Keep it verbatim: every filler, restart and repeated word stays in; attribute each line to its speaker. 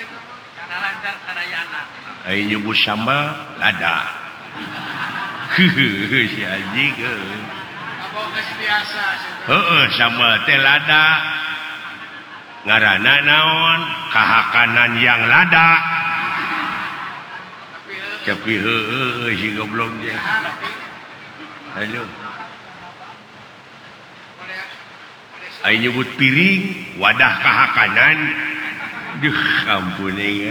Speaker 1: Ayo nyebut sama lada. Si anjing. Heeh, sama teh lada. Ngaranna naon? Kahakanan yang lada. Tapi heueuh si goblok ge. Halo. Ayo nyebut piring, wadah kahakanan. Duh, ampun.